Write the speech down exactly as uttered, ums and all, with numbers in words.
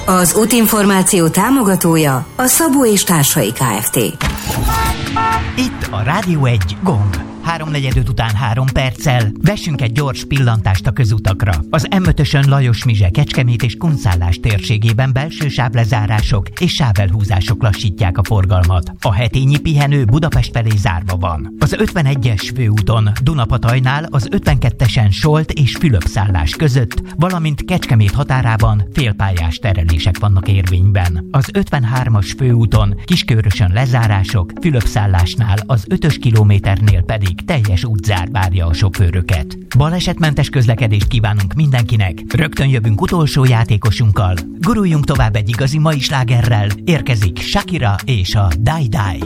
Az útinformáció támogatója a Szabó és Társai Kft. Itt a Rádió egy Gong. Háromnegyedöt után három perccel vessünk egy gyors pillantást a közutakra. Az em ötösön Lajos-Mizse, Kecskemét és Kunszálás térségében belső sávlezárások és sávelhúzások lassítják a forgalmat. A hetényi pihenő Budapest felé zárva van. Az ötvenegyes főúton Dunapatajnál az ötvenkettesen Solt és Fülöpszállás között, valamint Kecskemét határában félpályás terelések vannak érvényben. Az ötvenhármas főúton Kiskörösön lezárások, Fülöpszállásnál az ötös kilométernél pedig teljes útzár várja a sofőröket. Balesetmentes közlekedést kívánunk mindenkinek. Rögtön jövünk utolsó játékosunkkal. Guruljunk tovább egy igazi mai slágerrel. Érkezik Shakira és a Die Die.